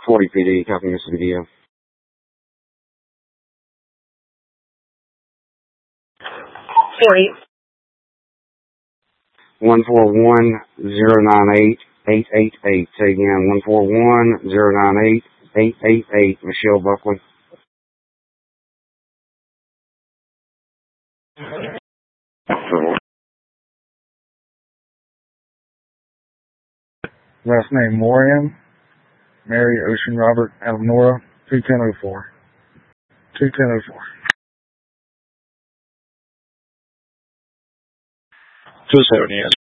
40 PD, copy this video. 40. 141-098-888. Say again, 141-098-888. Michelle Buckley. Last name Morian, Mary Ocean Robert Alnora, 2104. 2104. 270, yes.